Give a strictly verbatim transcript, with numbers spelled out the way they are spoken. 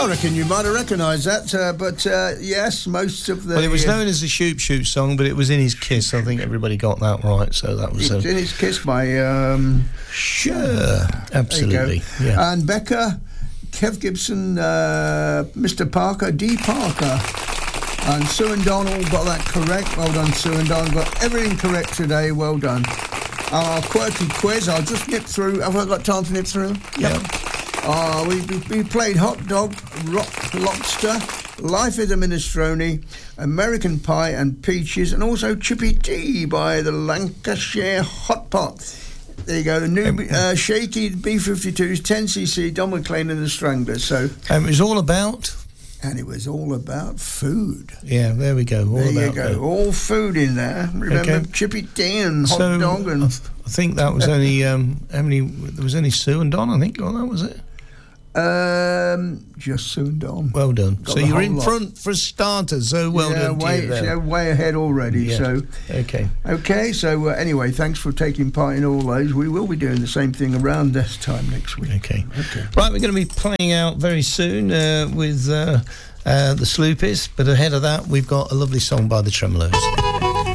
I reckon you might have recognised that, uh, but uh, yes, most of the... Well, it was known as the Shoop Shoop song, but it was In His Kiss. I think everybody got that right, so that was... It's Uh, In His Kiss by... Um, sure, absolutely. Yeah. And Becca, Kev Gibson, uh, Mister Parker, D. Parker, and Sue and Don all got that correct. Well done, Sue and Don. Got everything correct today. Well done. Our quirky quiz, I'll just nip through. Have I got time to nip through? Yeah. Uh, we, we, we played Hot Dog, Rock Lobster, Life is a Minestrone, American Pie and Peaches, and also Chippy Tea by the Lancashire Hot Pot. There you go. The new uh, Shaky B fifty-twos, ten c c, Don McLean and the Stranglers. So, and it was all about... And it was all about food. Yeah, there we go. All there about you go. Food. All food in there. Remember Okay. Chippy Tea and Hot So, Dog and... I, th- I think that was only... Um, how many... There was only Sue and Don, I think. Oh, that was it. Um, just Sue and Don. Well done. Got so the you're whole in lot. front for starters. So well yeah, done to way, you there. yeah, way ahead already. Yeah. So Okay. okay. So uh, anyway, thanks for taking part in all those. We will be doing the same thing around this time next week. Okay. Okay. Right, we're going to be playing out very soon uh, with uh, uh, the Sloopies, but ahead of that, we've got a lovely song by the Tremolos.